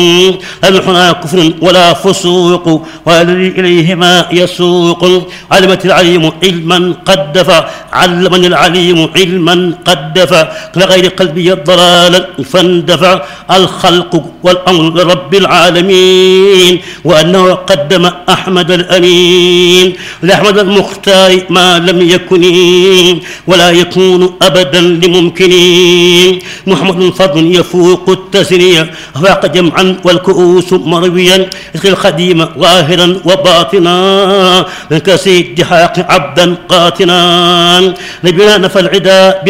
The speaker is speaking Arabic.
الحنا كفر ولا فسوق والذي إليهما يسوق. علمت العليم علما قد دفع علمني العليم علما قد دفع لغير قلبي الضلال فاندفع. الخلق والأمر لرب العالمين وأنه قدم أحمد الأمين لأحمد المختار ما لم يكن ولا يكون أبدا لممكن. محمد فضل يفوق التسنية فاق جمعا والكؤوس مرويا اسق الخديم ظاهرا وباطنا كسيد حاق عبدا قاتنا. نبينا نفى العدا